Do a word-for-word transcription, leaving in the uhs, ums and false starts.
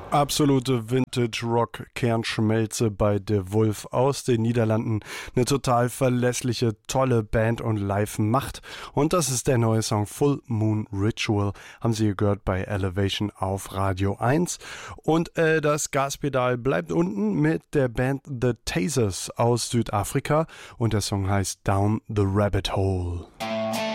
Absolute Vintage-Rock-Kernschmelze bei The Wolf aus den Niederlanden. Eine total verlässliche, tolle Band und Live-Macht. Und das ist der neue Song Full Moon Ritual. Haben Sie gehört bei Elevation auf Radio eins. Und äh, das Gaspedal bleibt unten mit der Band The Tasers aus Südafrika. Und der Song heißt Down the Rabbit Hole.